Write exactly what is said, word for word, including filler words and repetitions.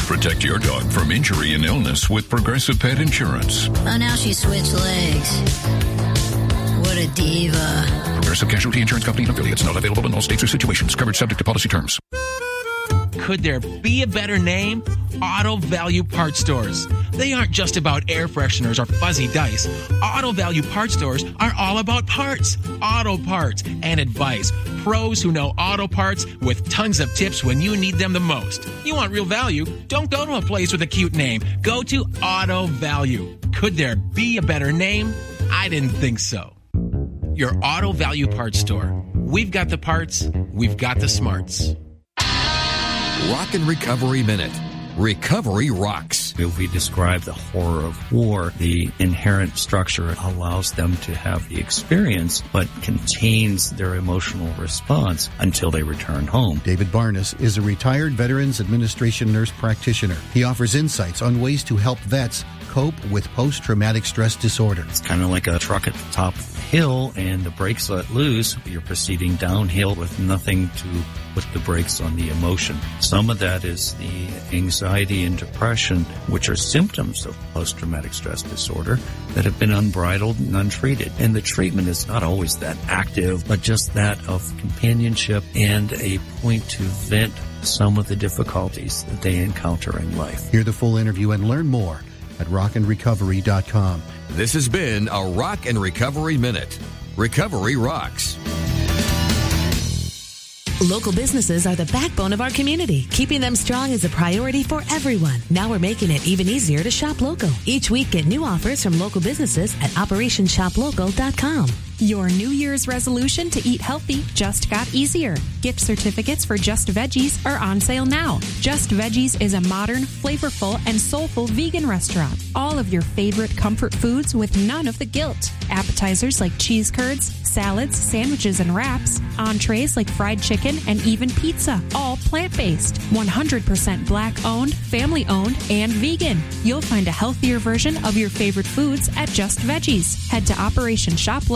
Protect your dog from injury and illness with Progressive Pet Insurance. Oh, now she switched legs. What a diva. Progressive Casualty Insurance Company and affiliates. Not available in all states or situations. Covered subject to policy terms. Could there be a better name? Auto Value Parts Stores. They aren't just about air fresheners or fuzzy dice. Auto Value Parts Stores are all about parts, auto parts, and advice. Pros who know auto parts with tons of tips when you need them the most. You want real value? Don't go to a place with a cute name. Go to Auto Value. Could there be a better name? I didn't think so. Your Auto Value Parts Store. We've got the parts. We've got the smarts. Rock and Recovery Minute. Recovery rocks. If we describe the horror of war, the inherent structure allows them to have the experience, but contains their emotional response until they return home. David Barnes is a retired Veterans Administration nurse practitioner. He offers insights on ways to help vets cope with post-traumatic stress disorder. It's kind of like a truck at the top of the hill and the brakes let loose. You're proceeding downhill with nothing to put the brakes on the emotion. Some of that is the anxiety and depression, which are symptoms of post-traumatic stress disorder that have been unbridled and untreated. And the treatment is not always that active, but just that of companionship and a point to vent some of the difficulties that they encounter in life. Hear the full interview and learn more at rock and recovery dot com. This has been a Rock and Recovery Minute. Recovery rocks. Local businesses are the backbone of our community. Keeping them strong is a priority for everyone. Now we're making it even easier to shop local. Each week, get new offers from local businesses at operation shop local dot com. Your New Year's resolution to eat healthy just got easier. Gift certificates for Just Veggies are on sale now. Just Veggies is a modern, flavorful, and soulful vegan restaurant. All of your favorite comfort foods with none of the guilt. Appetizers like cheese curds, salads, sandwiches, and wraps. Entrees like fried chicken and even pizza. All plant-based. one hundred percent black-owned, family-owned, and vegan. You'll find a healthier version of your favorite foods at Just Veggies. Head to Operation Shop